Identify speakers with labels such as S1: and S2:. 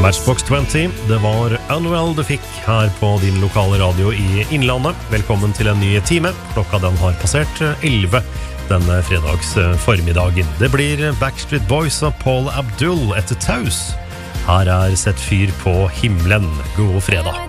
S1: Matchbox 20, det var Unwell du fikk her på din lokale radio i Innlandet. Velkommen til en ny time. Klokka den har passert 11 denne fredags formiddagen. Det blir Backstreet Boys og Paul Abdul etter Taus. Her er Sett fyr på himmelen. God fredag.